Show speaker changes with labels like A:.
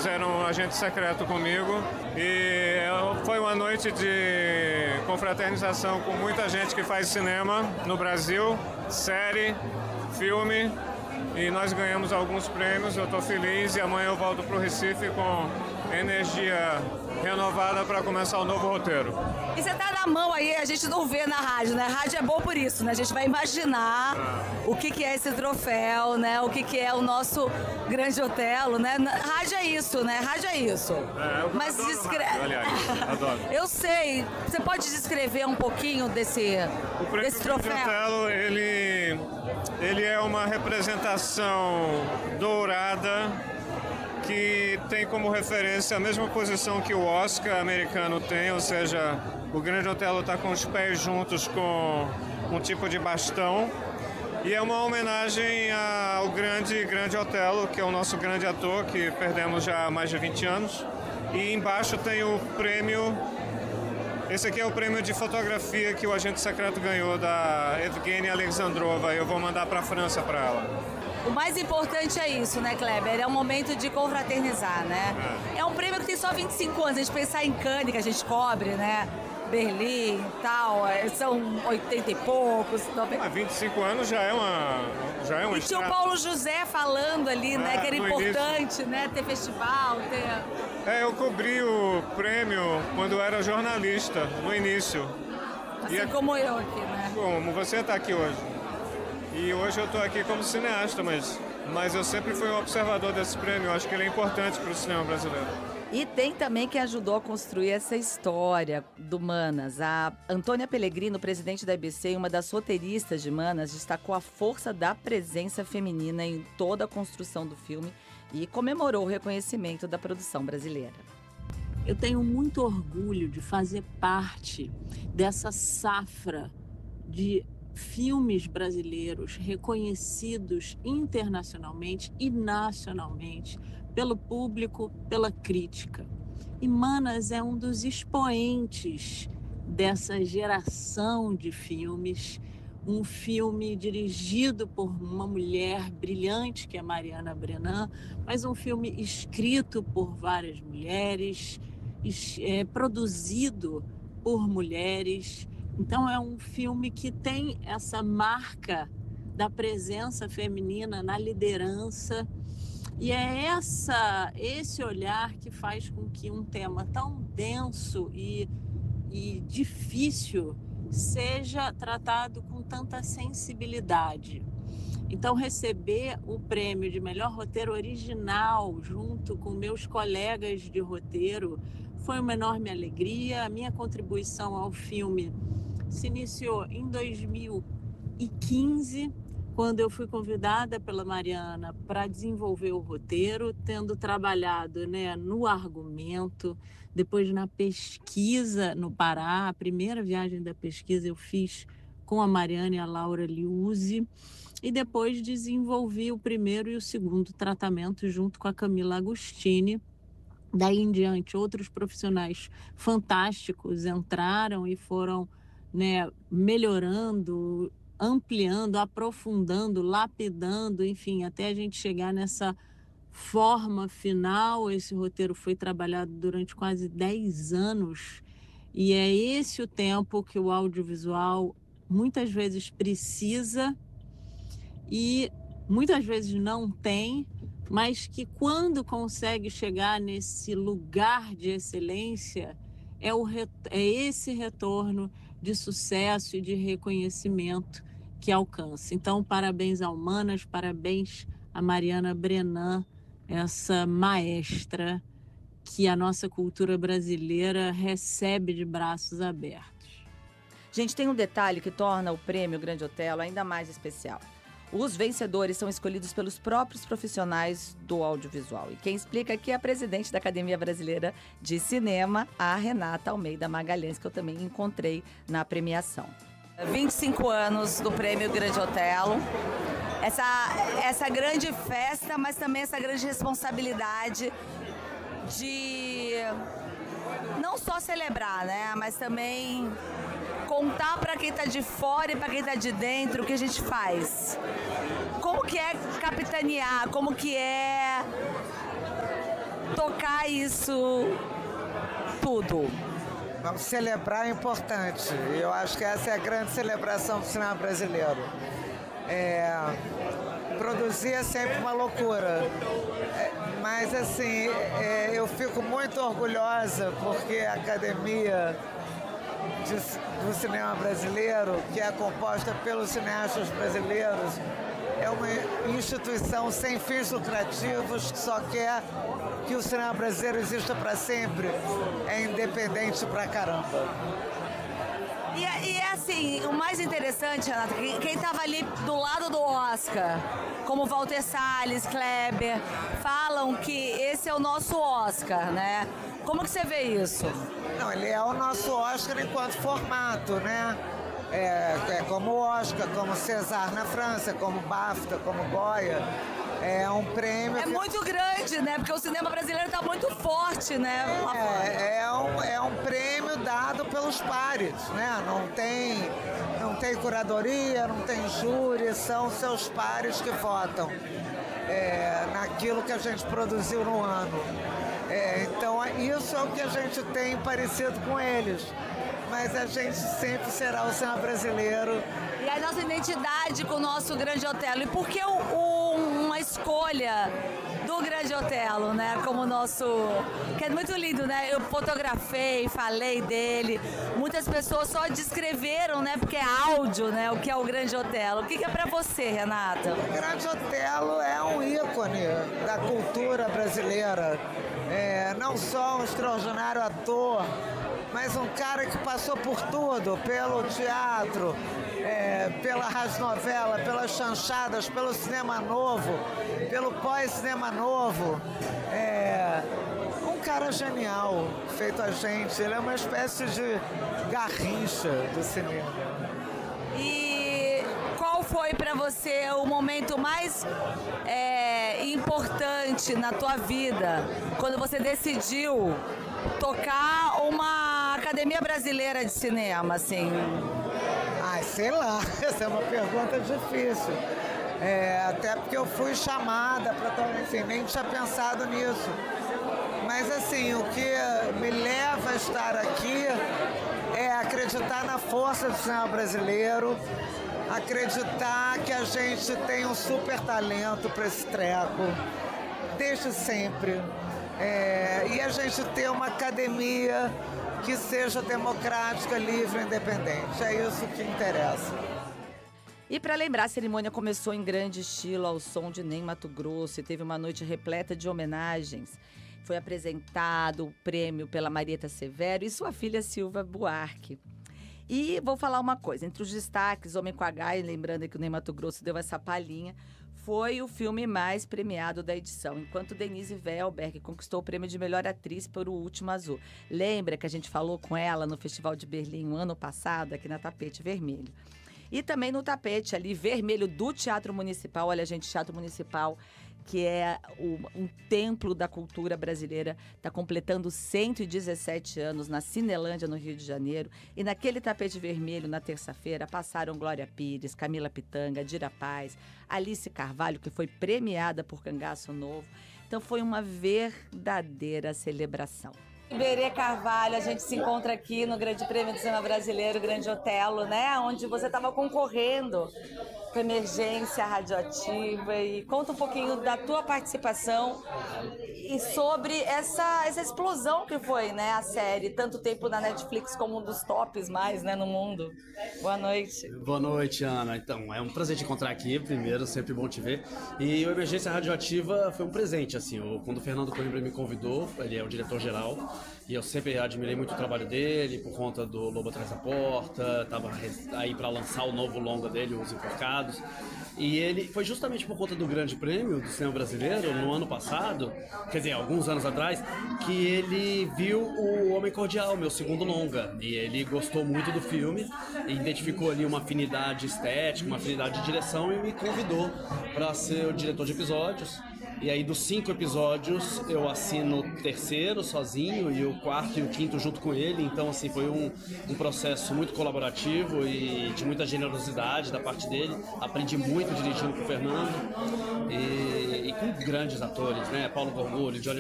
A: fizeram um agente secreto comigo. E foi uma noite de confraternização com muita gente que faz cinema no Brasil, série, filme. E nós ganhamos alguns prêmios, eu estou feliz e amanhã eu volto para o Recife com energia renovada para começar o novo roteiro.
B: E você tá na mão aí, a gente não vê na rádio, né? A rádio é bom por isso, né? A gente vai imaginar o que é esse troféu, né? O que é o nosso grande Otelo, né? Rádio é isso, né? Rádio é isso.
A: Mas rádio, aliás, adoro.
B: Eu sei. Você pode descrever um pouquinho desse troféu?
A: O Otelo, ele é uma representação dourada que tem como referência a mesma posição que o Oscar americano tem, ou seja, o Grande Otelo está com os pés juntos com um tipo de bastão, e é uma homenagem ao grande Otelo, que é o nosso grande ator, que perdemos já há mais de 20 anos, e embaixo tem o prêmio, esse aqui é o prêmio de fotografia que o agente secreto ganhou da Evgenia Alexandrova, eu vou mandar para a França para ela.
B: O mais importante é isso, né, Kleber? É um momento de confraternizar, né? É um prêmio que tem só 25 anos. A gente pensar em Cannes, que a gente cobre, né? Berlim e tal, são 80 e poucos. 90...
A: 25 anos já é uma
B: E tinha o Paulo José falando ali, né? Que era importante, início, né? Ter festival, ter...
A: eu cobri o prêmio quando eu era jornalista, no início.
B: Assim como eu aqui, né?
A: Como você está aqui hoje. E hoje eu estou aqui como cineasta, mas eu sempre fui um observador desse prêmio. Eu acho que ele é importante para o cinema brasileiro.
B: E tem também quem ajudou a construir essa história do Manas. A Antônia Pellegrino, presidente da EBC e uma das roteiristas de Manas, destacou a força da presença feminina em toda a construção do filme e comemorou o reconhecimento da produção brasileira.
C: Eu tenho muito orgulho de fazer parte dessa safra de filmes brasileiros reconhecidos internacionalmente e nacionalmente pelo público, pela crítica. E Manas é um dos expoentes dessa geração de filmes, um filme dirigido por uma mulher brilhante, que é Mariana Brennan, mas um filme escrito por várias mulheres, produzido por mulheres. Então é um filme que tem essa marca da presença feminina na liderança, e é esse olhar que faz com que um tema tão denso e difícil seja tratado com tanta sensibilidade. Então receber o prêmio de melhor roteiro original junto com meus colegas de roteiro foi uma enorme alegria. A minha contribuição ao filme se iniciou em 2015, quando eu fui convidada pela Mariana para desenvolver o roteiro, tendo trabalhado, né, no argumento, depois na pesquisa no Pará. A primeira viagem da pesquisa eu fiz com a Mariana e a Laura Liuzzi, e depois desenvolvi o primeiro e o segundo tratamento junto com a Camila Agostini. Daí em diante, outros profissionais fantásticos entraram e foram, né, melhorando, ampliando, aprofundando, lapidando, enfim, até a gente chegar nessa forma final. Esse roteiro foi trabalhado durante quase 10 anos e é esse o tempo que o audiovisual muitas vezes precisa e muitas vezes não tem, mas que quando consegue chegar nesse lugar de excelência, é esse retorno de sucesso e de reconhecimento que alcança. Então, parabéns ao Manas, parabéns a Mariana Brennan, essa maestra que a nossa cultura brasileira recebe de braços abertos.
B: Gente, tem um detalhe que torna o Prêmio Grande Otelo ainda mais especial. Os vencedores são escolhidos pelos próprios profissionais do audiovisual. E quem explica aqui é a presidente da Academia Brasileira de Cinema, a Renata Almeida Magalhães, que eu também encontrei na premiação. 25 anos do Prêmio Grande Otelo. Essa grande festa, mas também essa grande responsabilidade de não só celebrar, né, mas também contar para quem está de fora e para quem está de dentro o que a gente faz. Como que é capitanear, como que é tocar isso tudo?
D: Vamos celebrar é importante. Eu acho que essa é a grande celebração do cinema brasileiro. Produzir é sempre uma loucura. Mas, assim, eu fico muito orgulhosa porque a Academia do Cinema Brasileiro, que é composta pelos cineastas brasileiros, é uma instituição sem fins lucrativos que só quer que o cinema brasileiro exista para sempre. É independente pra caramba.
B: E é assim, o mais interessante, Renata, quem estava ali do lado do Oscar, como Walter Salles, Kleber, falam que esse é o nosso Oscar, né? Como que você vê isso?
D: Não, ele é o nosso Oscar enquanto formato, né? É como o Oscar, como César na França, como BAFTA, como Goya. É um prêmio...
B: É muito grande, né? Porque o cinema brasileiro está muito forte, né?
D: É um prêmio dado pelos pares, né? Não tem curadoria, não tem júri, são seus pares que votam naquilo que a gente produziu no ano. Então, isso é o que a gente tem parecido com eles. Mas a gente sempre será o cinema brasileiro.
B: E a nossa identidade com o nosso Grande Otelo. E por que uma escolha do Grande Otelo, né? Como nosso... Que é muito lindo, né? Eu fotografei, falei dele. Muitas pessoas só descreveram, né? Porque é áudio, né? O que é o Grande Otelo. O que é pra você, Renata?
D: O Grande Otelo é um ícone da cultura brasileira. Não só um extraordinário ator, mas um cara que passou por tudo, pelo teatro, pela radionovela, pelas chanchadas, pelo cinema novo, pelo pós-cinema novo. Um cara genial, feito a gente. Ele é uma espécie de Garrincha do cinema.
B: E qual foi para você o momento mais importante na tua vida, quando você decidiu tocar uma Academia Brasileira de Cinema, assim?
D: Sei lá, essa é uma pergunta difícil. Até porque eu fui chamada para... Enfim, nem tinha pensado nisso. Mas, assim, o que me leva a estar aqui é acreditar na força do cinema brasileiro, acreditar que a gente tem um super talento para esse treco, desde sempre. E a gente ter uma academia que seja democrática, livre e independente. É isso que interessa.
B: E para lembrar, a cerimônia começou em grande estilo ao som de Ney Matogrosso e teve uma noite repleta de homenagens. Foi apresentado o prêmio pela Marieta Severo e sua filha Silva Buarque. E vou falar uma coisa, entre os destaques, Homem com H, e lembrando que o Ney Matogrosso deu essa palhinha, foi o filme mais premiado da edição, enquanto Denise Velberg conquistou o prêmio de melhor atriz por O Último Azul. Lembra que a gente falou com ela no Festival de Berlim o ano passado, aqui na Tapete Vermelho. E também no tapete ali vermelho do Teatro Municipal, olha gente, Teatro Municipal, que é um templo da cultura brasileira, está completando 117 anos na Cinelândia, no Rio de Janeiro. E naquele tapete vermelho, na terça-feira, passaram Glória Pires, Camila Pitanga, Dira Paz, Alice Carvalho, que foi premiada por Cangaço Novo. Então foi uma verdadeira celebração. Iberê Carvalho, a gente se encontra aqui no Grande Prêmio do Cinema Brasileiro, Grande Otelo, né? Onde você estava concorrendo com Emergência Radioativa. E conta um pouquinho da tua participação e sobre essa explosão que foi, né, a série. Tanto tempo na Netflix como um dos tops mais, né, no mundo. Boa noite.
E: Boa noite, Ana. Então, é um prazer te encontrar aqui, primeiro, sempre bom te ver. E o Emergência Radioativa foi um presente, assim. Quando o Fernando Coimbra me convidou, ele é o diretor-geral, e eu sempre admirei muito o trabalho dele, por conta do Lobo Atrás da Porta, tava aí para lançar o novo longa dele, Os Enforcados. E ele foi justamente por conta do Grande Prêmio do Cinema Brasileiro, no ano passado, quer dizer, alguns anos atrás, que ele viu O Homem Cordial, meu segundo longa. E ele gostou muito do filme, e identificou ali uma afinidade estética, uma afinidade de direção, e me convidou para ser o diretor de episódios. E aí, dos 5 episódios, eu assino o terceiro sozinho e o quarto e o quinto junto com ele. Então, assim, foi um processo muito colaborativo e de muita generosidade da parte dele. Aprendi muito dirigindo com o Fernando e com grandes atores, né? Paulo Gorgulho, Johnny